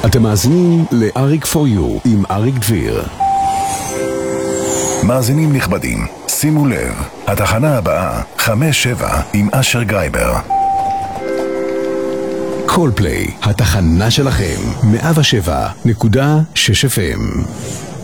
אתם מאזינים לאריק פור יו עם אריק דביר. מאזינים נכבדים, שימו לב, התחנה הבאה 5-7 עם אשר גרייבר. קולפליי, התחנה שלכם, 107.6 FM.